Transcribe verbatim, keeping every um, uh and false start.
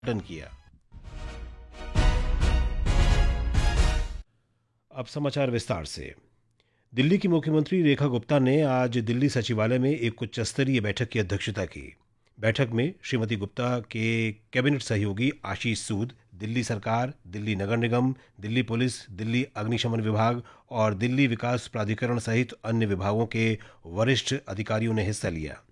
उद्घाटन किया। अब समाचार विस्तार से। दिल्ली की मुख्यमंत्री रेखा गुप्ता ने आज दिल्ली सचिवालय में एक उच्च स्तरीय बैठक की अध्यक्षता की। बैठक में श्रीमती गुप्ता के कैबिनेट सहयोगी आशीष सूद, दिल्ली सरकार, दिल्ली नगर निगम, दिल्ली पुलिस, दिल्ली अग्निशमन विभाग और दिल्ली विकास प्राधिकरण सहित अन्य विभागों के वरिष्ठ अधिकारियों ने हिस्सा लिया।